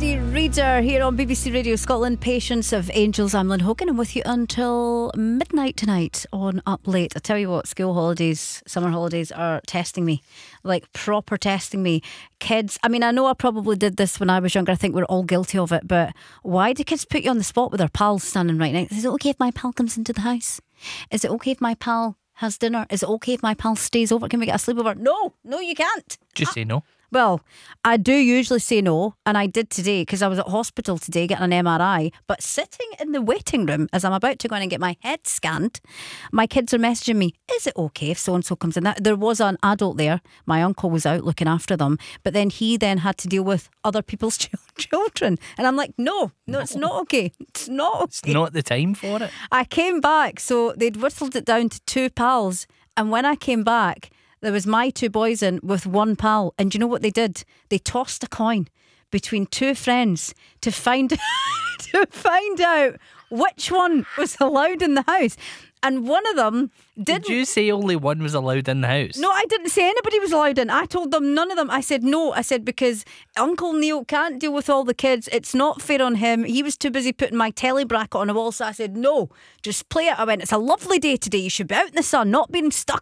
Eddie Reader here on BBC Radio Scotland. Patience of Angels. I'm Lynn Hogan. I'm with you until midnight tonight on Up Late. I tell you what, school holidays, summer holidays are testing me, like proper testing me. Kids, I mean, I know I probably did this when I was younger. I think we're all guilty of it. But why do kids put you on the spot with their pals standing right next? Is it okay if my pal comes into the house? Is it okay if my pal has dinner? Is it okay if my pal stays over? Can we get a sleepover? No, you can't. Just say no. Well, I do usually say no, and I did today because I was at hospital today getting an MRI. But sitting in the waiting room as I'm about to go in and get my head scanned, my kids are messaging me, is it okay if so-and-so comes in? There was an adult there. My uncle was out looking after them, but then he then had to deal with other people's children. And I'm like, no, it's not okay. It's not okay. It's not the time for it. I came back, so they'd whittled it down to 2 pals. And when I came back, there was my 2 boys in with 1 pal. And do you know what they did? They tossed a coin between 2 friends to find out which one was allowed in the house. And one of them didn't. Did you say only one was allowed in the house? No, I didn't say anybody was allowed in. I told them none of them. I said no. I said because Uncle Neil can't deal with all the kids. It's not fair on him. He was too busy putting my telly bracket on a wall. So I said no, just play it. I went, it's a lovely day today. You should be out in the sun, not being stuck